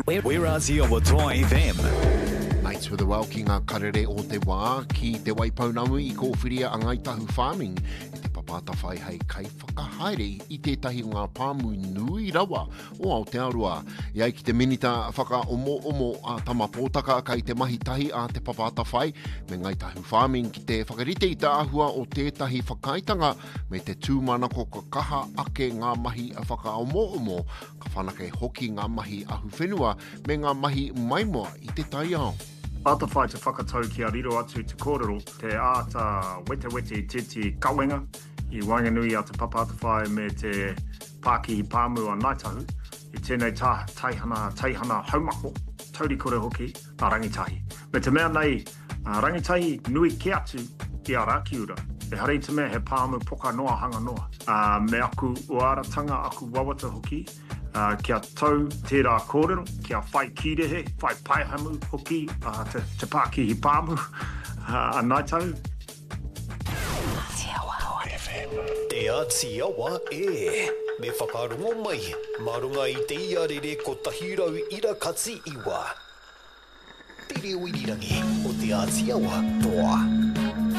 We're Aussie o Toa FM. Mates with a welking a karere o te wā ki te waipaunamu I kōwhiria a Ngaitahu Farming e te papata whai hei kai whakahaere I tētahi ngā pāmu nui rawa o Aotearoa. Iai ki te minita whaka omo a tama pōtaka kai te mahi tahi a te papata whai me Ngaitahu Farming ki te whakarite I te ahua o tētahi whakaitanga me te tūmanako ka kaha ake ngā mahi a whaka omo ka whanake hoki ngā mahi ahu whenua me ngā mahi maimoa I te tai ao. Pātawhai te whakatau ki a riro atu te kōrero, te āta wete titi kawenga, I Wanganui a te papatawhai me te Pākihi Pāmu a Ngaitahu, I tēnei taihana haumako, tauri kore hoki, a rangitahi. Me te mea nei, rangitahi nui ki atu I a Rakiura, e harei te mea he Pāmu poka noa hanga noa. Me aku o aratanga aku wawata hoki, kia tau tērā kōrero, kia whai kirehe, whai paihamu hoki, te Pākihi Pāmu, a Ngaitahu. Te Atiawa e, me whakarongo mai, marunga I te iarere ko tahirau irakatsi iwa. Te reo irirangi o te Atiawa toa.